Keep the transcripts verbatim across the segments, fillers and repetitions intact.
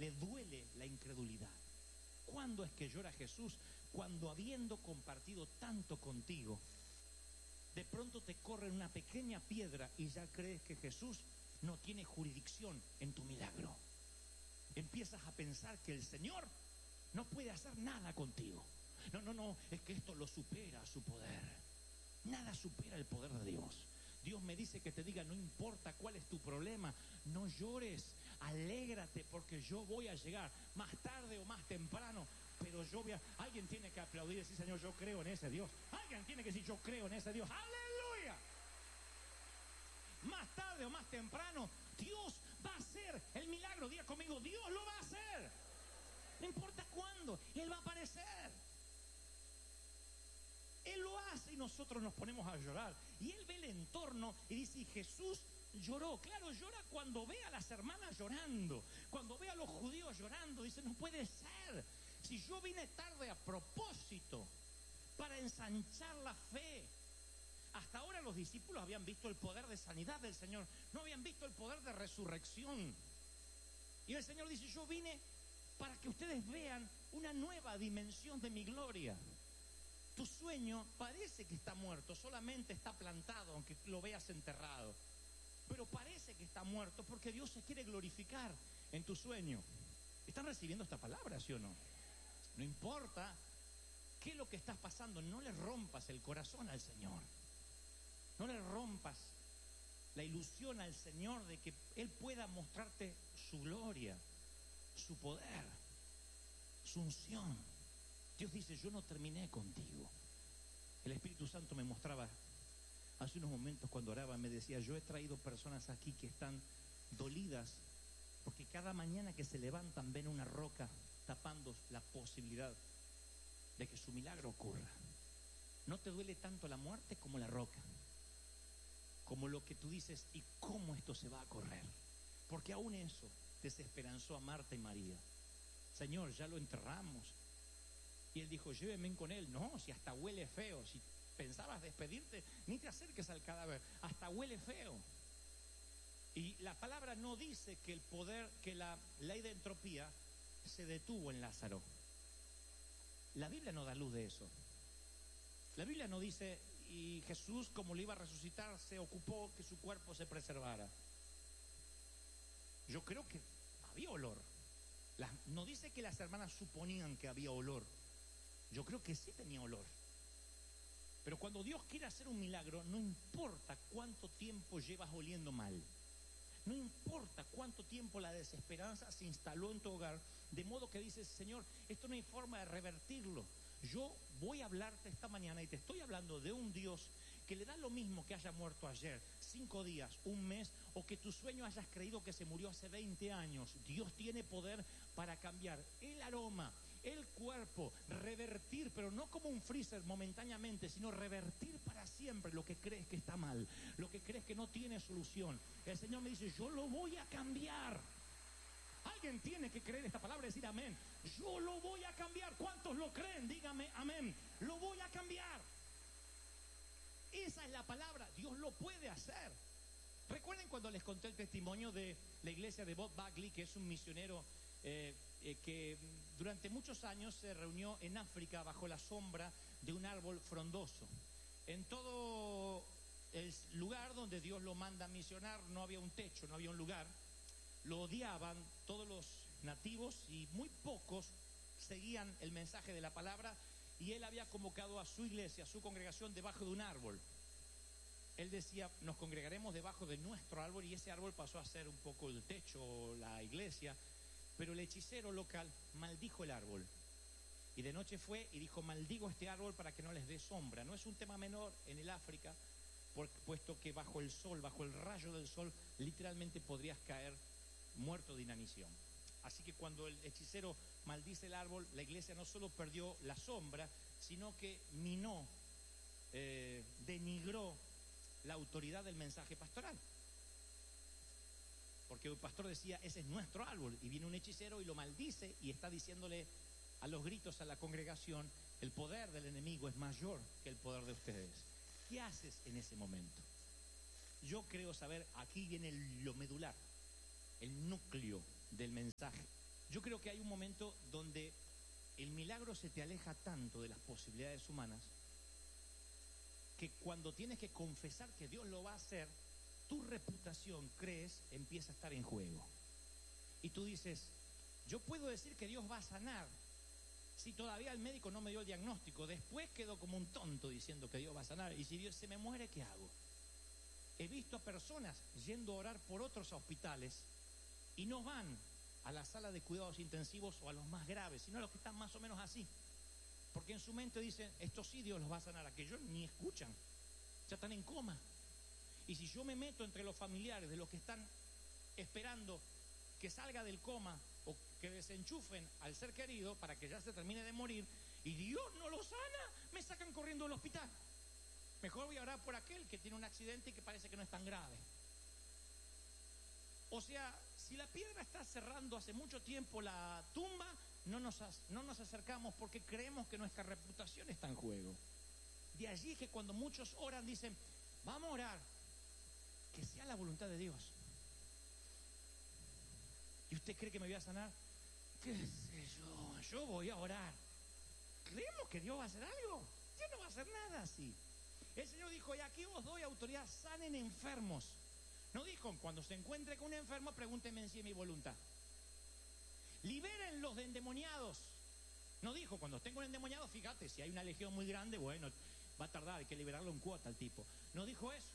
le duele la incredulidad. ¿Cuándo es que llora Jesús? Cuando, habiendo compartido tanto contigo, de pronto te corre una pequeña piedra y ya crees que Jesús no tiene jurisdicción en tu milagro. Empiezas a pensar que el Señor no puede hacer nada contigo. No, no, no, es que esto lo supera su poder. Nada supera el poder de Dios. Dios me dice que te diga, no importa cuál es tu problema, no llores, alégrate, porque yo voy a llegar más tarde o más temprano, pero yo voy a... Alguien tiene que aplaudir y decir, Señor, yo creo en ese Dios. Alguien tiene que decir, yo creo en ese Dios. ¡Aleluya! Más tarde o más temprano, Dios va a hacer el milagro. Diga conmigo, Dios lo va a hacer. No importa cuándo, Él va a aparecer. Él lo hace y nosotros nos ponemos a llorar. Y Él ve el entorno y dice, y Jesús lloró. Claro, llora cuando ve a las hermanas llorando, cuando ve a los judíos llorando. Dice, no puede ser. Si yo vine tarde a propósito para ensanchar la fe. Hasta ahora los discípulos habían visto el poder de sanidad del Señor, no habían visto el poder de resurrección. Y el Señor dice, yo vine para que ustedes vean una nueva dimensión de mi gloria. Tu sueño parece que está muerto, solamente está plantado, aunque lo veas enterrado. Pero parece que está muerto porque Dios se quiere glorificar en tu sueño. ¿Están recibiendo esta palabra, sí o no? No importa qué es lo que estás pasando, no le rompas el corazón al Señor. No le rompas la ilusión al Señor de que Él pueda mostrarte su gloria, su poder, su unción. Dios dice, yo no terminé contigo. El Espíritu Santo me mostraba hace unos momentos cuando oraba, me decía, yo he traído personas aquí que están dolidas porque cada mañana que se levantan ven una roca tapando la posibilidad de que su milagro ocurra. No te duele tanto la muerte como la roca, como lo que tú dices, ¿y cómo esto se va a correr? Porque aún eso desesperanzó a Marta y María. Señor, ya lo enterramos. Y Él dijo, llévenme con Él. No, si hasta huele feo. Si pensabas despedirte, ni te acerques al cadáver. Hasta huele feo. Y la palabra no dice que el poder, que la ley de entropía se detuvo en Lázaro. La Biblia no da luz de eso. La Biblia no dice, y Jesús, como lo iba a resucitar, se ocupó que su cuerpo se preservara. Yo creo que había olor. Las, no dice que las hermanas suponían que había olor. Yo creo que sí tenía olor. Pero cuando Dios quiere hacer un milagro, no importa cuánto tiempo llevas oliendo mal. No importa cuánto tiempo la desesperanza se instaló en tu hogar, de modo que dices, Señor, esto no hay forma de revertirlo. Yo voy a hablarte esta mañana y te estoy hablando de un Dios que le da lo mismo que haya muerto ayer, cinco días, un mes, o que tu sueño hayas creído que se murió hace veinte años. Dios tiene poder para cambiar el aroma, el cuerpo, revertir, pero no como un freezer momentáneamente, sino revertir para siempre lo que crees que está mal, lo que crees que no tiene solución. El Señor me dice, yo lo voy a cambiar. Alguien tiene que creer esta palabra y decir amén. Yo lo voy a cambiar. ¿Cuántos lo creen? Dígame amén. Lo voy a cambiar. Esa es la palabra. Dios lo puede hacer. Recuerden cuando les conté el testimonio de la iglesia de Bob Bagley, que es un misionero eh, eh, que durante muchos años se reunió en África bajo la sombra de un árbol frondoso. En todo el lugar donde Dios lo manda a misionar no había un techo, no había un lugar. Lo odiaban todos los nativos y muy pocos seguían el mensaje de la palabra, y él había convocado a su iglesia, a su congregación, debajo de un árbol. Él decía, nos congregaremos debajo de nuestro árbol, y ese árbol pasó a ser un poco el techo, la iglesia, pero el hechicero local maldijo el árbol. Y de noche fue y dijo, maldigo este árbol para que no les dé sombra. No es un tema menor en el África, puesto que bajo el sol, bajo el rayo del sol, literalmente podrías caer muerto de inanición. Así que cuando el hechicero maldice el árbol, la iglesia no solo perdió la sombra, sino que minó, eh, denigró la autoridad del mensaje pastoral. Porque el pastor decía, ese es nuestro árbol, y viene un hechicero y lo maldice y está diciéndole a los gritos a la congregación, el poder del enemigo es mayor que el poder de ustedes. ¿Qué haces en ese momento? Yo creo saber, aquí viene lo medular, el núcleo del mensaje. Yo creo que hay un momento donde el milagro se te aleja tanto de las posibilidades humanas que cuando tienes que confesar que Dios lo va a hacer, tu reputación, crees, empieza a estar en juego. Y tú dices, yo puedo decir que Dios va a sanar si todavía el médico no me dio el diagnóstico. Después quedo como un tonto diciendo que Dios va a sanar. Y si Dios se me muere, ¿qué hago? He visto a personas yendo a orar por otros hospitales y no van a la sala de cuidados intensivos o a los más graves, sino a los que están más o menos así. Porque en su mente dicen, estos sí Dios los va a sanar, aquellos ni escuchan, ya están en coma. Y si yo me meto entre los familiares de los que están esperando que salga del coma o que desenchufen al ser querido para que ya se termine de morir, y Dios no lo sana, me sacan corriendo del hospital. Mejor voy a orar por aquel que tiene un accidente y que parece que no es tan grave. O sea, si la piedra está cerrando hace mucho tiempo la tumba, no nos, no nos acercamos porque creemos que nuestra reputación está en juego. De allí que cuando muchos oran dicen, vamos a orar, que sea la voluntad de Dios. ¿Y usted cree que me voy a sanar? ¿Qué sé yo? Yo voy a orar. ¿Creemos que Dios va a hacer algo? Dios no va a hacer nada así. El Señor dijo, y aquí os doy autoridad, sanen enfermos. No dijo, cuando se encuentre con un enfermo, pregúnteme si es mi voluntad. Liberen los de endemoniados. No dijo, cuando tengo un endemoniado, fíjate, si hay una legión muy grande, bueno, va a tardar, hay que liberarlo en cuota al tipo. No dijo eso.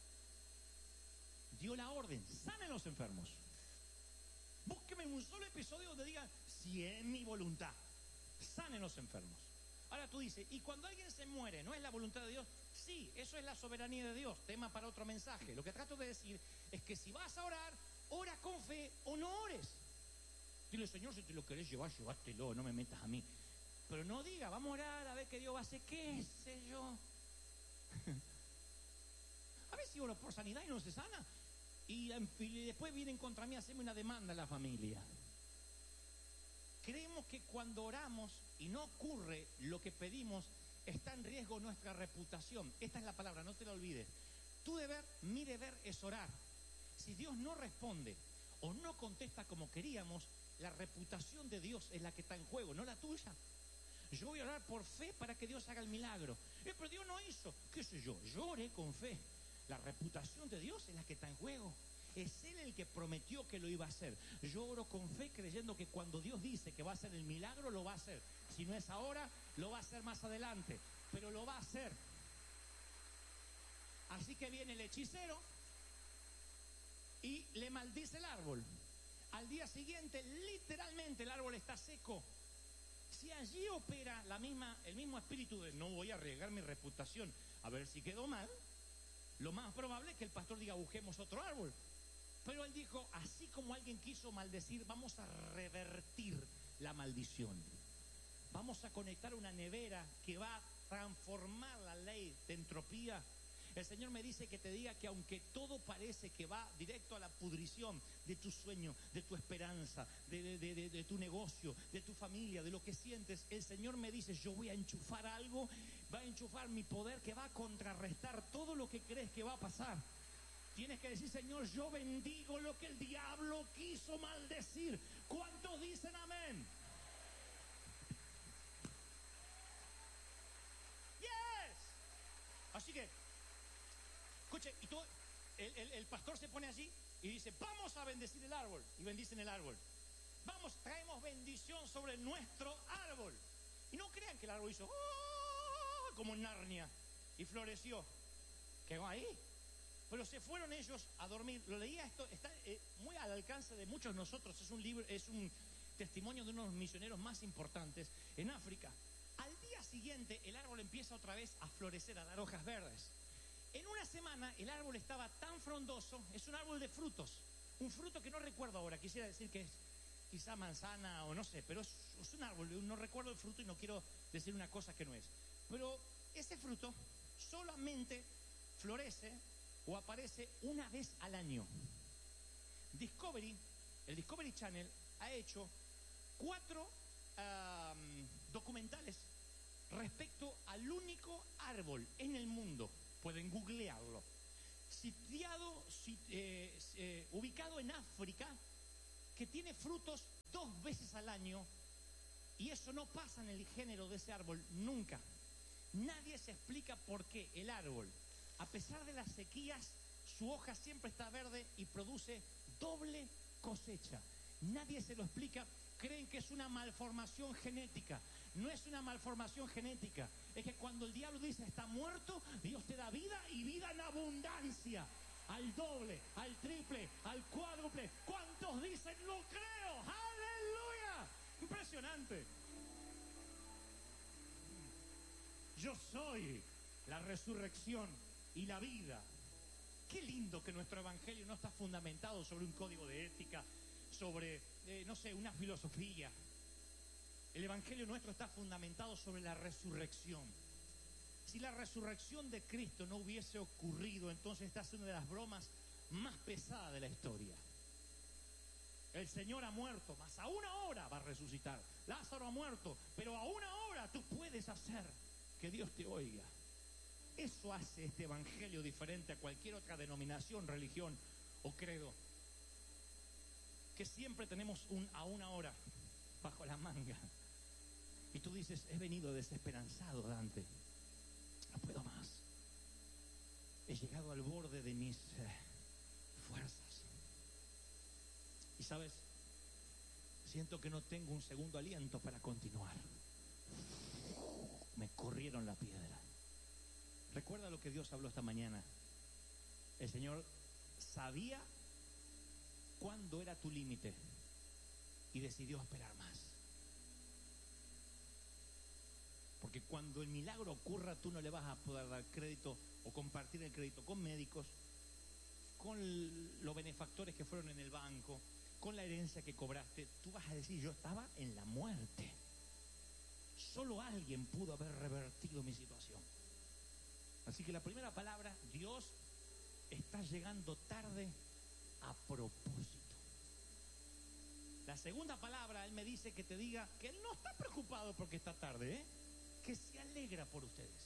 Dio la orden, sanen los enfermos. Búsqueme un solo episodio donde digan, si es mi voluntad, sanen los enfermos. Ahora tú dices, y cuando alguien se muere, ¿no es la voluntad de Dios? Sí, eso es la soberanía de Dios, tema para otro mensaje. Lo que trato de decir es que si vas a orar, ora con fe o no ores. Dile, Señor, si te lo querés llevar, llévatelo, no me metas a mí. Pero no diga, vamos a orar a ver qué Dios va a hacer, qué sé yo. A ver si oro por sanidad y no se sana. Y, y después vienen contra mí a hacerme una demanda a la familia. Creemos que cuando oramos y no ocurre lo que pedimos, está en riesgo nuestra reputación. Esta es la palabra, no te la olvides. Tu deber, mi deber es orar. Si Dios no responde o no contesta como queríamos, la reputación de Dios es la que está en juego, no la tuya. Yo voy a orar por fe para que Dios haga el milagro. Eh, pero Dios no hizo, qué sé yo, yo oré con fe. La reputación de Dios es la que está en juego. Es Él el que prometió que lo iba a hacer. Yo oro con fe creyendo que cuando Dios dice que va a hacer el milagro, lo va a hacer. Si no es ahora, lo va a hacer más adelante, pero lo va a hacer. Así que viene el hechicero y le maldice el árbol. Al día siguiente, literalmente, el árbol está seco. Si allí opera la misma, el mismo espíritu de no voy a arriesgar mi reputación a ver si quedó mal, lo más probable es que el pastor diga, busquemos otro árbol. Pero él dijo, así como alguien quiso maldecir, vamos a revertir la maldición. Vamos a conectar una nevera que va a transformar la ley de entropía. El Señor me dice que te diga que aunque todo parece que va directo a la pudrición de tu sueño, de tu esperanza, de, de, de, de, de tu negocio, de tu familia, de lo que sientes, el Señor me dice, yo voy a enchufar algo, va a enchufar mi poder que va a contrarrestar todo lo que crees que va a pasar. Tienes que decir, Señor, yo bendigo lo que el diablo quiso maldecir. ¿Cuántos dicen amén? Yes. Así que escuche, y todo, el, el, el pastor se pone allí y dice, vamos a bendecir el árbol. Y bendicen el árbol. Vamos, traemos bendición sobre nuestro árbol. Y no crean que el árbol hizo ¡oh! Como en Narnia y floreció. Quedó ahí. Pero se fueron ellos a dormir. Lo leía esto, está eh, muy al alcance de muchos de nosotros. Es un libro, es un testimonio de uno de los misioneros más importantes en África. Al día siguiente el árbol empieza otra vez a florecer, a dar hojas verdes. En una semana el árbol estaba tan frondoso, es un árbol de frutos, un fruto que no recuerdo ahora, quisiera decir que es quizá manzana o no sé, pero es, es un árbol, no recuerdo el fruto y no quiero decir una cosa que no es. Pero ese fruto solamente florece o aparece una vez al año. Discovery, el Discovery Channel ha hecho cuatro um, documentales respecto al único árbol en el mundo. Pueden googlearlo. Sitiado, sit, eh, eh, ubicado en África, que tiene frutos dos veces al año, y eso no pasa en el género de ese árbol nunca. Nadie se explica por qué el árbol, a pesar de las sequías, su hoja siempre está verde y produce doble cosecha. Nadie se lo explica. Creen que es una malformación genética. No es una malformación genética. Es que cuando el diablo dice está muerto, Dios te da vida y vida en abundancia. Al doble, al triple, al cuádruple. ¿Cuántos dicen lo creo? ¡Aleluya! Impresionante. Yo soy la resurrección y la vida. Qué lindo que nuestro evangelio no está fundamentado sobre un código de ética, sobre, eh, no sé, una filosofía. El evangelio nuestro está fundamentado sobre la resurrección. Si la resurrección de Cristo no hubiese ocurrido, entonces esta es una de las bromas más pesadas de la historia. El Señor ha muerto, mas aún ahora va a resucitar. Lázaro ha muerto, pero aún ahora tú puedes hacer que Dios te oiga. Eso hace este evangelio diferente a cualquier otra denominación, religión o credo. Que siempre tenemos un aún ahora bajo la manga. Y tú dices, he venido desesperanzado, Dante. No puedo más. He llegado al borde de mis eh, fuerzas. Y sabes, siento que no tengo un segundo aliento para continuar. Me corrieron la piedra. Recuerda lo que Dios habló esta mañana. El Señor sabía cuándo era tu límite y decidió esperar más. Porque cuando el milagro ocurra, tú no le vas a poder dar crédito o compartir el crédito con médicos, con los benefactores que fueron en el banco, con la herencia que cobraste. Tú vas a decir, yo estaba en la muerte. Solo alguien pudo haber revertido mi situación. Así que la primera palabra, Dios está llegando tarde a propósito. La segunda palabra, Él me dice que te diga que Él no está preocupado porque está tarde, ¿eh? Que se alegra por ustedes.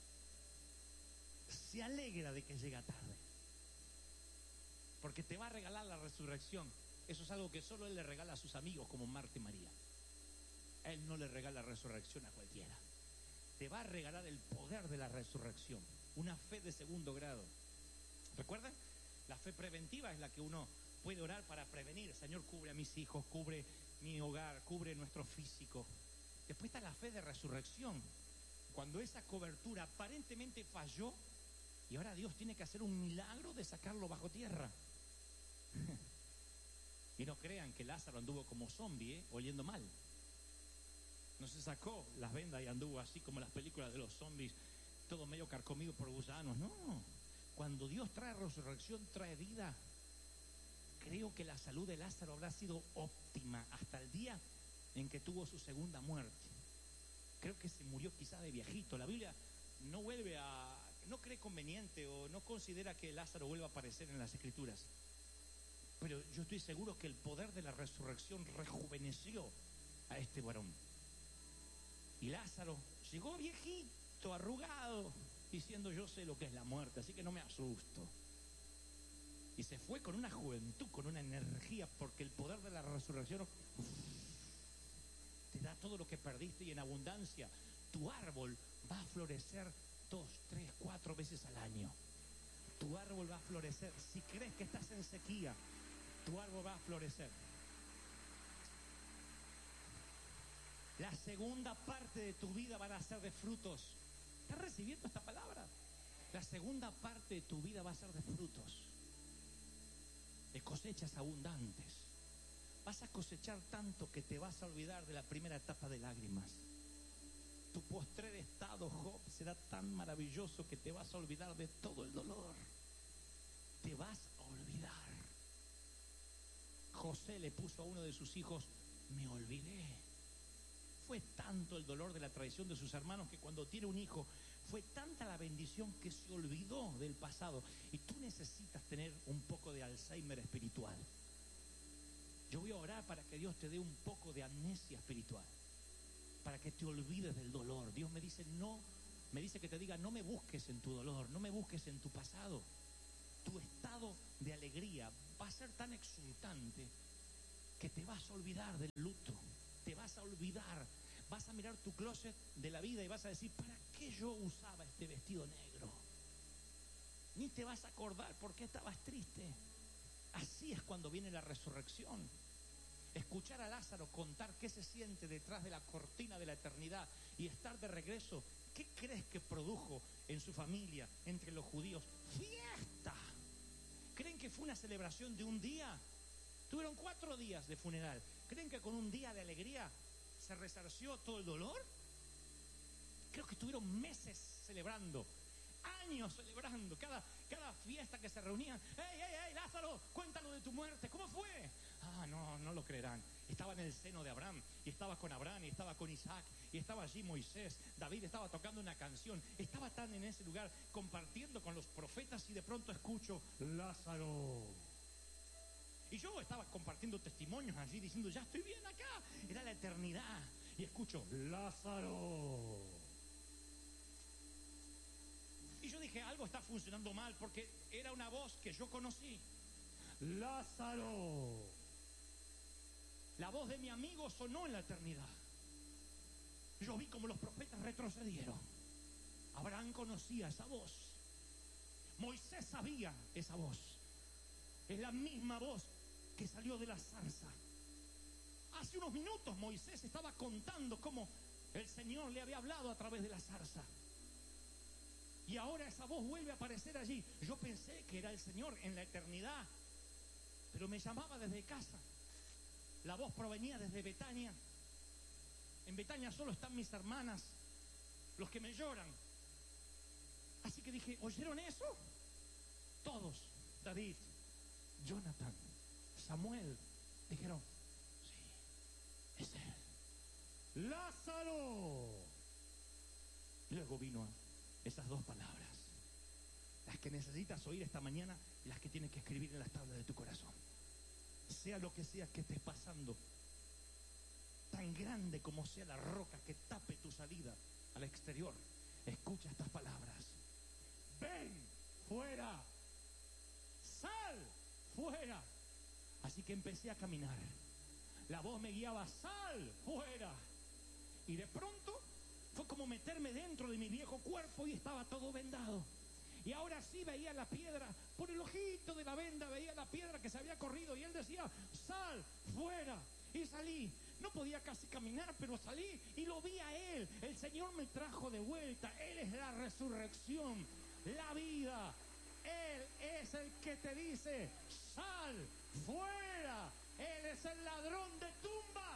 Se alegra de que llega tarde. Porque te va a regalar la resurrección. Eso es algo que solo Él le regala a sus amigos como Marta y María. Él no le regala resurrección a cualquiera. Te va a regalar el poder de la resurrección, una fe de segundo grado. ¿Recuerdan? La fe preventiva es la que uno puede orar para prevenir. Señor, cubre a mis hijos, cubre mi hogar, cubre nuestro físico. Después está la fe de resurrección, cuando esa cobertura aparentemente falló y ahora Dios tiene que hacer un milagro de sacarlo bajo tierra. Y no crean que Lázaro anduvo como zombie, ¿eh? Oliendo mal. No se sacó las vendas y anduvo así como las películas de los zombies, todo medio carcomido por gusanos. No, cuando Dios trae resurrección, trae vida. Creo que la salud de Lázaro habrá sido óptima hasta el día en que tuvo su segunda muerte. Creo que se murió quizá de viejito. La Biblia no vuelve a, no cree conveniente o no considera que Lázaro vuelva a aparecer en las Escrituras. Pero yo estoy seguro que el poder de la resurrección rejuveneció a este varón. Y Lázaro llegó viejito, arrugado, diciendo yo sé lo que es la muerte, así que no me asusto. Y se fue con una juventud, con una energía, porque el poder de la resurrección uf, te da todo lo que perdiste y en abundancia. Tu árbol va a florecer dos, tres, cuatro veces al año. Tu árbol va a florecer. Si crees que estás en sequía, tu árbol va a florecer. La segunda parte de tu vida van a ser de frutos. ¿Estás recibiendo esta palabra? La segunda parte de tu vida va a ser de frutos, de cosechas abundantes. Vas a cosechar tanto que te vas a olvidar de la primera etapa de lágrimas. Tu postrer estado, Job, será tan maravilloso que te vas a olvidar de todo el dolor. Te vas a olvidar. José le puso a uno de sus hijos, me olvidé. Fue tanto el dolor de la traición de sus hermanos que cuando tiene un hijo, fue tanta la bendición que se olvidó del pasado. Y tú necesitas tener un poco de Alzheimer espiritual. Yo voy a orar para que Dios te dé un poco de amnesia espiritual, para que te olvides del dolor. Dios me dice, no, me dice que te diga, no me busques en tu dolor, no me busques en tu pasado. Tu estado de alegría va a ser tan exultante que te vas a olvidar del luto, te vas a olvidar, vas a mirar tu closet de la vida y vas a decir, ¿para qué yo usaba este vestido negro? Ni te vas a acordar por qué estabas triste. Así es cuando viene la resurrección. Escuchar a Lázaro contar qué se siente detrás de la cortina de la eternidad y estar de regreso, ¿qué crees que produjo en su familia, entre los judíos? ¡Fiesta! ¿Creen que fue una celebración de un día? Tuvieron cuatro días de funeral. ¿Creen que con un día de alegría se resarció todo el dolor? Creo que estuvieron meses celebrando, años celebrando, cada, cada fiesta que se reunían. ¡Ey, ey, ey, Lázaro, cuéntanos de tu muerte! ¿Cómo fue? Ah, no, no lo creerán. Estaba en el seno de Abraham, y estaba con Abraham, y estaba con Isaac, y estaba allí Moisés. David estaba tocando una canción. Estaba tan en ese lugar compartiendo con los profetas y de pronto escucho, Lázaro. Y yo estaba compartiendo testimonios allí diciendo, ya estoy bien acá. Era la eternidad. Y escucho, Lázaro. Y yo dije, algo está funcionando mal, porque era una voz que yo conocí. Lázaro. La voz de mi amigo sonó en la eternidad. Yo vi como los profetas retrocedieron. Abraham conocía esa voz. Moisés sabía esa voz. Es la misma voz que salió de la zarza. Hace unos minutos Moisés estaba contando cómo el Señor le había hablado a través de la zarza. Y ahora esa voz vuelve a aparecer allí. Yo pensé que era el Señor en la eternidad, pero me llamaba desde casa. La voz provenía desde Betania. En Betania solo están mis hermanas, los que me lloran. Así que dije, ¿oyeron eso? Todos, David, Jonathan, Samuel, dijeron, sí, es él. ¡Lázaro! Luego vino esas dos palabras, las que necesitas oír esta mañana y las que tienes que escribir en las tablas de tu corazón. Sea lo que sea que estés pasando, tan grande como sea la roca que tape tu salida al exterior, escucha estas palabras. Ven fuera, sal fuera. Así que empecé a caminar. La voz me guiaba, sal fuera. Y de pronto fue como meterme dentro de mi viejo cuerpo y estaba todo vendado. Y ahora sí veía la piedra, por el ojito de la venda veía la piedra que se había corrido. Y él decía, sal fuera. Y salí. No podía casi caminar, pero salí y lo vi a él. El Señor me trajo de vuelta. Él es la resurrección, la vida. Él es el que te dice, sal fuera. Él es el ladrón de tumbas.